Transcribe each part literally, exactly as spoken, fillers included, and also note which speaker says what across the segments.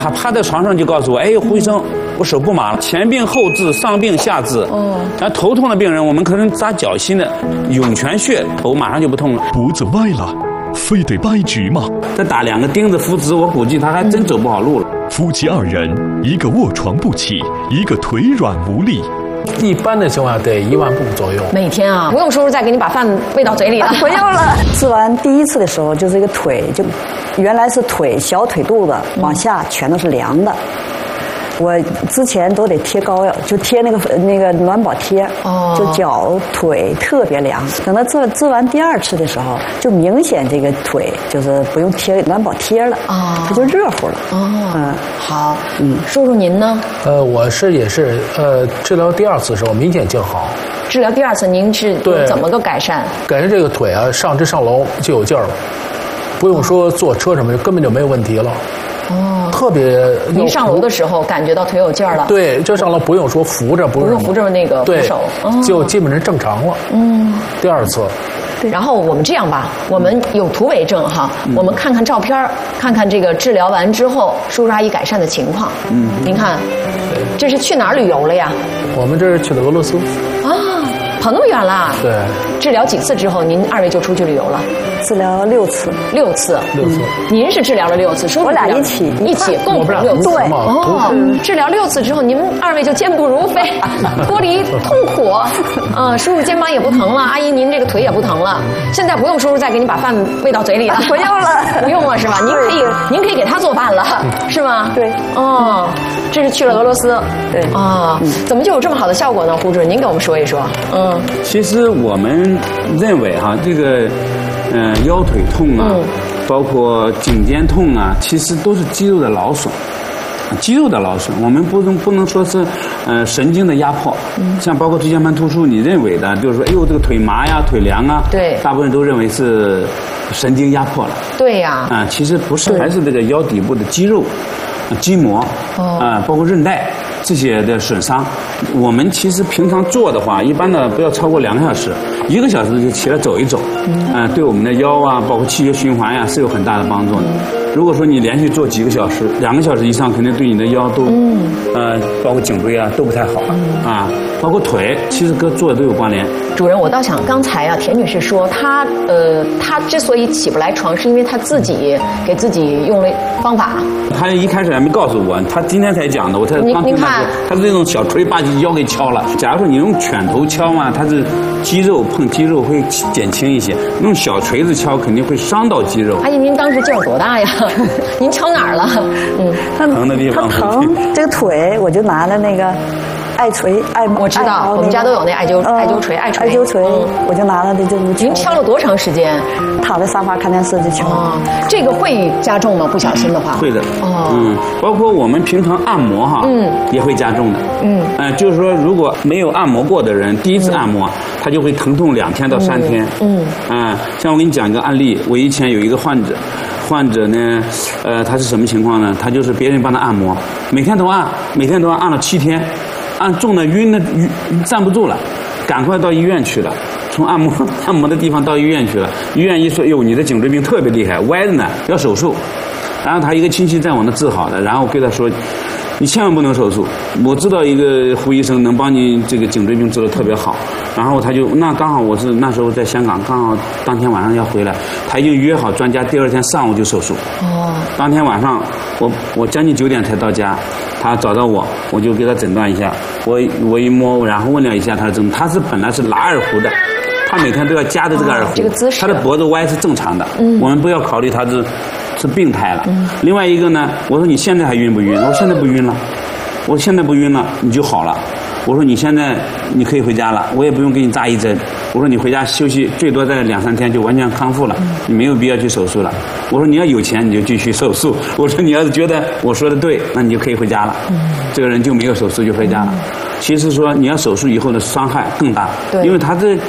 Speaker 1: 他趴在床上就告诉我，哎，胡医生，我手不麻了，前病后治，上病下治。哦。然后头痛的病人，我们可能扎脚心的涌泉穴，头马上就不痛了。
Speaker 2: 脖子歪了，非得掰直吗？
Speaker 1: 再打两个钉子扶直，我估计他还真走不好路了。
Speaker 2: 夫妻二人，一个卧床不起，一个腿软无力。
Speaker 3: 一般的情况下得一万步左右。
Speaker 4: 每天啊，不用叔叔再给你把饭喂到嘴里了，
Speaker 5: 不用了。治完第一次的时候，就这个腿就，原来是腿小腿肚子往下全都是凉的。我之前都得贴膏药，就贴那个那个暖宝贴，哦，就脚腿特别凉。等到治治完第二次的时候，就明显这个腿就是不用贴暖宝贴了，哦，它就热乎了。
Speaker 4: 哦，嗯，好，嗯，叔叔您呢？
Speaker 3: 呃，我是也是呃，治疗第二次的时候明显就好。
Speaker 4: 治疗第二次您是怎么个改善？
Speaker 3: 改善这个腿啊，上这上楼就有劲儿了，不用说坐车什么，根本就没有问题了。哦，特别。
Speaker 4: 您上楼的时候感觉到腿有劲儿了？
Speaker 3: 对，就上楼不用说扶着，
Speaker 4: 不用扶着那个扶手，
Speaker 3: 哦，就基本上正常了。嗯，第二次。
Speaker 4: 然后我们这样吧，我们有图为证哈，嗯，我们看看照片，看看这个治疗完之后叔叔阿姨改善的情况。嗯，您看，这是去哪儿旅游了呀？
Speaker 3: 我们这是去了俄罗斯。
Speaker 4: 啊，跑那么远了？
Speaker 3: 对。
Speaker 4: 治疗几次之后，您二位就出去旅游了？
Speaker 5: 治疗六次。
Speaker 4: 六次。
Speaker 3: 六次。
Speaker 4: 您是治疗了六次，叔叔
Speaker 5: 我俩一起
Speaker 4: 一起共治六次。
Speaker 5: 对。
Speaker 4: 哦，治疗六次之后，您们二位就健步如飞，脱离痛苦。嗯，叔叔肩膀也不疼了，阿姨您这个腿也不疼了。现在不用叔叔再给你把饭喂到嘴里了，
Speaker 5: 不用了，
Speaker 4: 不用了是吧？您可以，您可以给他做饭了，是吗？
Speaker 5: 对。
Speaker 4: 哦，这是去了俄罗斯。
Speaker 5: 对。
Speaker 4: 啊，怎么就有这么好的效果呢？胡主任，您给我们说一说。嗯，
Speaker 1: 其实我们认为哈，这个，嗯、呃，腰腿痛啊，嗯，包括颈肩痛啊，其实都是肌肉的劳损。肌肉的劳损，我们不能不能说是，呃，神经的压迫。嗯，像包括椎间盘突出，你认为的，就是说，哎呦，这个腿麻呀，腿凉啊，
Speaker 4: 对，
Speaker 1: 大部分人都认为是神经压迫了。
Speaker 4: 对呀。
Speaker 1: 啊，其实不是，还是这个腰底部的肌肉、筋膜，哦，啊，包括韧带这些的损伤。我们其实平常做的话，一般的不要超过两个小时，一个小时就起来走一走，嗯，啊，对我们的腰啊，包括气血循环呀，是有很大的帮助的。如果说你连续做几个小时，两个小时以上，肯定对你的腰都，嗯，呃，包括颈椎啊都不太好，嗯，啊，包括腿，其实跟做的都有关联。
Speaker 4: 主任，我倒想，刚才啊，田女士说她，呃，她之所以起不来床，是因为她自己给自己用了方法。
Speaker 1: 她一开始还没告诉我，她今天才讲的，我才刚听她说，她是那种小锤把你腰给敲了。假如说你用拳头敲嘛，它是肌肉碰肌肉会减轻一些，用小锤子敲肯定会伤到肌肉。
Speaker 4: 阿姨，您当时劲儿多大呀？您敲哪儿了？
Speaker 1: 嗯，疼的地方。
Speaker 5: 疼，这个腿我就拿了那个艾锤艾，
Speaker 4: 我知道，我们家都有那艾灸艾灸锤艾锤。
Speaker 5: 艾灸锤，我就拿了这就。
Speaker 4: 您敲了多长时间？
Speaker 5: 躺在沙发看电视就敲。
Speaker 4: 哦，这个会加重吗？不小心的话。
Speaker 1: 会的。哦。嗯，包括我们平常按摩哈，嗯，也会加重的。嗯。呃，就是说，如果没有按摩过的人，第一次按摩，他就会疼痛两天到三天。嗯。啊，像我给你讲一个案例，我以前有一个患者。患者呢，呃，他是什么情况呢？他就是别人帮他按摩，每天都按，每天都按，按了七天，按重的晕的晕站不住了，赶快到医院去了。从按摩按摩的地方到医院去了，医院一说，哟，你的颈椎病特别厉害，歪的呢，要手术。然后他一个亲戚在我那治好的，然后跟他说，你千万不能手术。我知道一个胡医生能帮你这个颈椎病治得特别好。然后他就那刚好我是那时候在香港，刚好当天晚上要回来，他已经约好专家，第二天上午就手术。哦。当天晚上我我将近九点才到家，他找到我，我就给他诊断一下。我我一摸，然后问了一下他的症，他是本来是拉二胡的。他每天都要夹着这个二胡，哦，这个姿势，他的脖子歪是正常的。嗯，我们不要考虑他是是病态了。嗯，另外一个呢，我说你现在还晕不晕？我说现在不晕了，我说现在不晕了，你就好了。我说你现在你可以回家了，我也不用给你扎一针。我说你回家休息，最多在两三天就完全康复了，嗯，你没有必要去手术了。我说你要有钱你就继续手术。我说你要是觉得我说的对，那你就可以回家了。嗯，这个人就没有手术就回家了。嗯，其实说你要手术以后的伤害更大，因为他这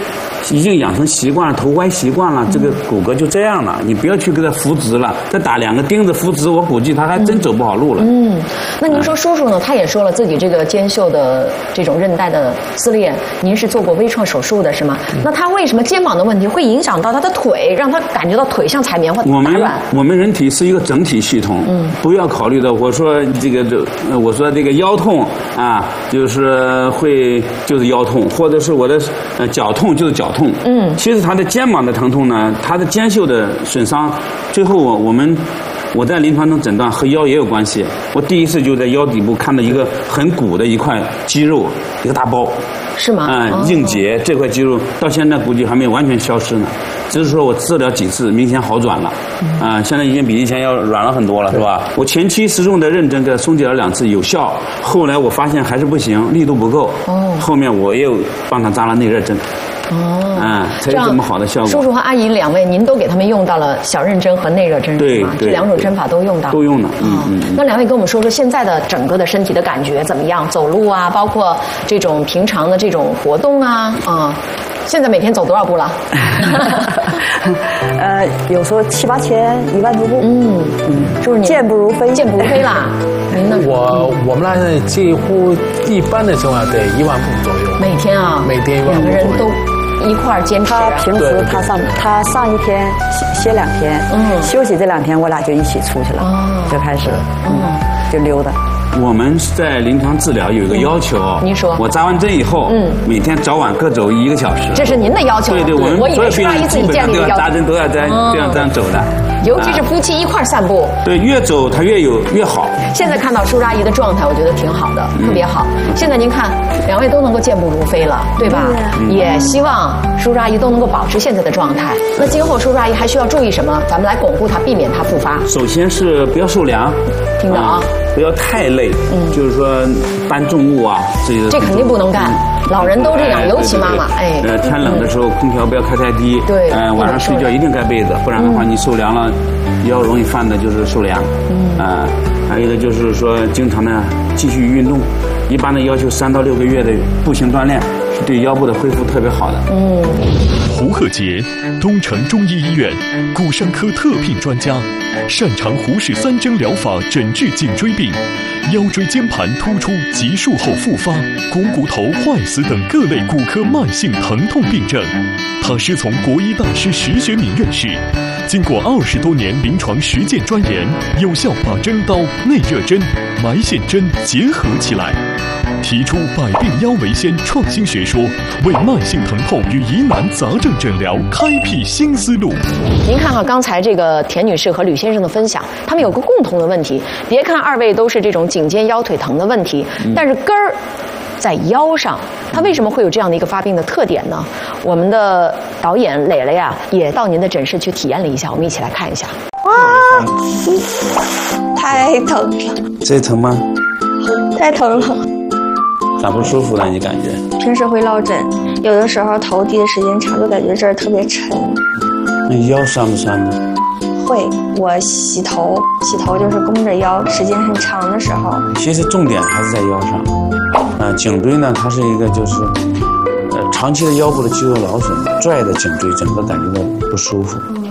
Speaker 1: 已经养成习惯了，头歪习惯了，这个骨骼就这样了。你不要去给他扶直了，再打两个钉子扶直，我估计他还真走不好路了。
Speaker 4: 嗯，那您说叔叔呢？他也说了自己这个肩袖的这种韧带的撕裂，您是做过微创手术的是吗？那他为什么肩膀的问题会影响到他的腿，让他感觉到腿像踩棉花
Speaker 1: 我们
Speaker 4: 打软？
Speaker 1: 我们人体是一个整体系统，嗯，不要考虑到我说这个这，呃我说这个腰痛啊，就是会就是腰痛，或者是我的呃脚痛就是脚痛，嗯，其实他的肩膀的疼痛呢，他的肩袖的损伤，最后我我们。我在临床中诊断和腰也有关系。我第一次就在腰底部看到一个很鼓的一块肌肉，一个大包，
Speaker 4: 是吗？
Speaker 1: 嗯，
Speaker 4: 哦
Speaker 1: 硬结这块肌肉到现在估计还没有完全消失呢，只是说我治疗几次明显好转了，啊、嗯，现在已经比以前要软了很多了，是吧？我前期始终的认真给它松解了两次有效，后来我发现还是不行，力度不够，哦，后面我又帮他扎了内热针。哦，嗯，才有这么好的效果。
Speaker 4: 叔叔和阿姨两位，您都给他们用到了小刃针和内热针，
Speaker 1: 对
Speaker 4: 是吗？
Speaker 1: 对，
Speaker 4: 这两种针法都用到，
Speaker 1: 都用了。嗯嗯。
Speaker 4: 那两位跟我们说说现在的整个的身体的感觉怎么样？走路啊，包括这种平常的这种活动啊，啊、嗯，现在每天走多少步了？
Speaker 5: 呃，有时候七八千，一万多步。
Speaker 4: 嗯嗯，是不是
Speaker 5: 健步如飞？
Speaker 4: 健步如飞啦。您呢？
Speaker 3: 我我们俩现在几乎一般的情况下得一万步左右。
Speaker 4: 每天啊，
Speaker 3: 每天一万步
Speaker 4: 两个人都一块儿坚持。
Speaker 5: 他平时他上他上一天歇歇两天，嗯，休息这两天我俩就一起出去了，哦，就开始，嗯，就溜达。
Speaker 1: 我们在临床治疗有一个要求，
Speaker 4: 嗯、您说，
Speaker 1: 我扎完针以后，嗯，每天早晚各走一个小时。
Speaker 4: 这是您的要求。
Speaker 1: 对对，我们
Speaker 4: 我以为是阿姨自己建立的要求。
Speaker 1: 扎针都要这样这样这样走的。
Speaker 4: 尤其是夫妻一块散步，
Speaker 1: 对，越走他越有越好。
Speaker 4: 现在看到叔叔阿姨的状态，我觉得挺好的，
Speaker 1: 嗯、
Speaker 4: 特别好。现在您看，两位都能够健步如飞了，对吧？嗯、也希望叔叔阿姨都能够保持现在的状态。那今后叔叔阿姨还需要注意什么？咱们来巩固它，避免它复发。
Speaker 1: 首先是不要受凉，
Speaker 4: 听着啊，
Speaker 1: 不要太累，嗯，就是说搬重物啊，这些
Speaker 4: 这肯定不能干。老人都这样，尤其妈妈，哎，
Speaker 1: 呃，天冷的时候空调不要开太低，
Speaker 4: 对，
Speaker 1: 嗯，晚上睡觉一定盖被子，不然的话你受凉了，腰容易犯的就是受凉，嗯，啊，还有一个就是说经常的继续运动，一般的要求三到六个月的步行锻炼是对腰部的恢复特别好的。
Speaker 2: 嗯，胡鹤杰，东城中医医院骨伤科特聘专家，擅长胡氏三针疗法诊治颈椎病、腰椎间盘突出急术后复发、股骨头坏死等各类骨科慢性疼痛病症。他师从国医大师石学敏院士，经过二十多年临床实践钻研，有效把针刀、内热针、埋线针结合起来，提出百病腰为先创新学说，为慢性疼痛与疑难杂症诊疗开辟新思路。
Speaker 4: 您看看刚才这个田女士和吕先生的分享，他们有个共同的问题。别看二位都是这种颈肩腰腿疼的问题，嗯、但是根儿在腰上。它为什么会有这样的一个发病的特点呢？我们的导演磊磊呀，也到您的诊室去体验了一下，我们一起来看一下。
Speaker 6: 哇，太疼了！
Speaker 1: 这疼吗？
Speaker 6: 太疼了。
Speaker 1: 咋不舒服了？你感觉？
Speaker 6: 平时会落枕，有的时候头低的时间长，就感觉这儿特别沉。
Speaker 1: 那腰酸不酸呢？
Speaker 6: 会，我洗头，洗头就是弓着腰，时间很长的时候。
Speaker 1: 其实重点还是在腰上。啊、呃，颈椎呢，它是一个就是，呃，长期的腰部的肌肉劳损，拽的颈椎整个感觉到不舒服。